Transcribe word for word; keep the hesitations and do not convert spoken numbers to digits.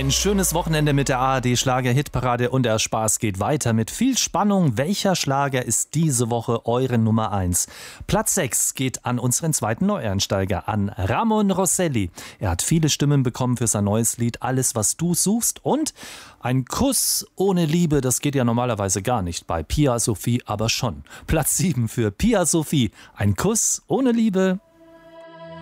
Ein schönes Wochenende mit der A R D Schlager-Hitparade und der Spaß geht weiter mit viel Spannung. Welcher Schlager ist diese Woche eure Nummer eins? Platz sechs geht an unseren zweiten Neueinsteiger, an Ramon Rosselli. Er hat viele Stimmen bekommen für sein neues Lied Alles, was du suchst, und ein Kuss ohne Liebe, das geht ja normalerweise gar nicht, bei Pia Sophie aber schon. Platz sieben für Pia Sophie, ein Kuss ohne Liebe.